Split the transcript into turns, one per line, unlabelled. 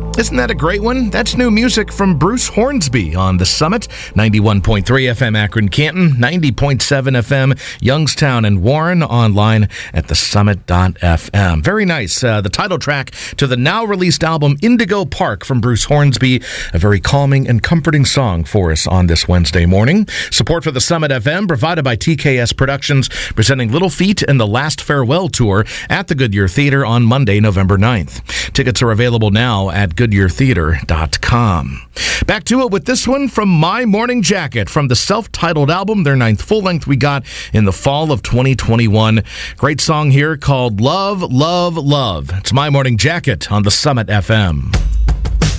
Isn't that a great one? That's new music from Bruce Hornsby on The Summit, 91.3 FM Akron Canton, 90.7 FM Youngstown and Warren, online at thesummit.fm. Very nice. The title track to the now-released album Indigo Park from Bruce Hornsby, a very calming and comforting song for us on this Wednesday morning. Support for The Summit FM provided by TKS Productions, presenting Little Feat and the Last Farewell Tour at the Goodyear Theater on Monday, November 9th. Tickets are available now at GoodyearTheater.com. Back to it with this one from My Morning Jacket from the self-titled album, their 9th full-length we got in the fall of 2021. Great song here called Love, Love, Love. It's My Morning Jacket on the Summit FM.